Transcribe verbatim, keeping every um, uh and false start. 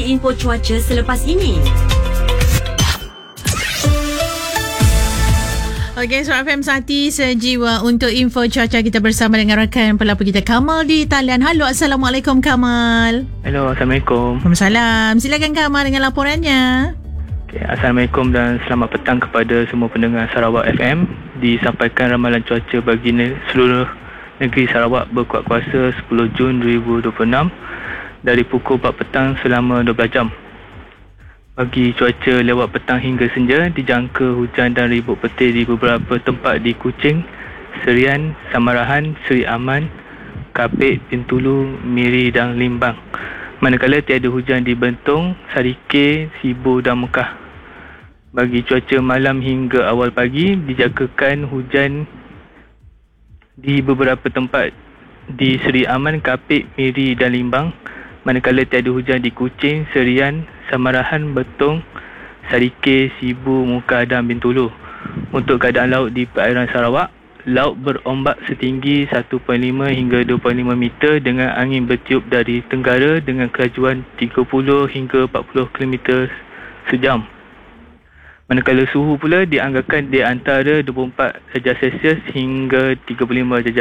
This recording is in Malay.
info cuaca selepas ini. Okey, Suara F M Sati sejiwa untuk info cuaca. Kita bersama dengan rakan pelapor kita Kamal di talian. Halo, Assalamualaikum Kamal. Hello, Assalamualaikum. Waalaikumsalam. Silakan Kamal dengan laporannya. Okay, Assalamualaikum dan selamat petang kepada semua pendengar Sarawak F M. Disampaikan ramalan cuaca bagi ne- seluruh negeri Sarawak berkuat kuasa sepuluh Jun dua ribu dua puluh enam dari pukul empat petang selama dua belas jam. Bagi cuaca lewat petang hingga senja, dijangka hujan dan ribut petir di beberapa tempat di Kuching, Serian, Samarahan, Seri Aman, Kapit, Bintulu, Miri dan Limbang. Manakala tiada hujan di Bentong, Sarike, Sibu dan Mekah. Bagi cuaca malam hingga awal pagi, dijangkakan hujan di beberapa tempat di Seri Aman, Kapit, Miri dan Limbang. Manakala tiada hujan di Kuching, Serian, Samarahan, Betong, Sarike, Sibu, Mukah dan Bintulu. Untuk keadaan laut di perairan Sarawak, laut berombak setinggi satu perpuluhan lima hingga dua perpuluhan lima meter dengan angin bertiup dari tenggara dengan kelajuan tiga puluh hingga empat puluh kilometer sejam. Manakala suhu pula dianggarkan di antara dua puluh empat darjah Celsius hingga tiga puluh lima darjah